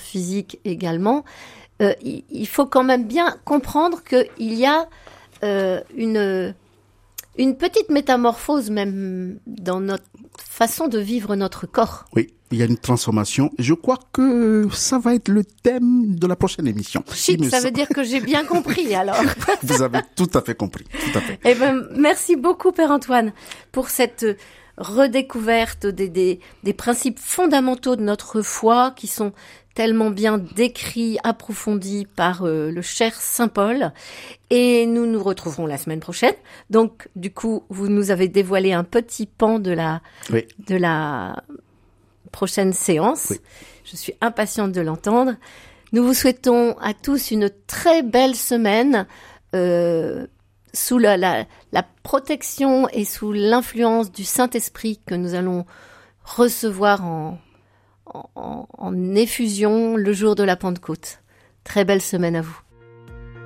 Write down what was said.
physique également, il faut quand même bien comprendre qu'il y a une petite métamorphose même dans notre façon de vivre notre corps. Oui, il y a une transformation. Je crois que ça va être le thème de la prochaine émission. Ça veut dire que j'ai bien compris alors. Vous avez tout à fait compris, tout à fait. Eh ben, merci beaucoup Père Antoine pour cette redécouverte des principes fondamentaux de notre foi qui sont tellement bien décrits, approfondis par le cher Saint Paul. Et nous nous retrouverons la semaine prochaine. Donc, du coup, vous nous avez dévoilé un petit pan de la prochaine séance. Oui. Je suis impatiente de l'entendre. Nous vous souhaitons à tous une très belle semaine sous la protection et sous l'influence du Saint-Esprit que nous allons recevoir en effusion le jour de la Pentecôte. Très belle semaine à vous.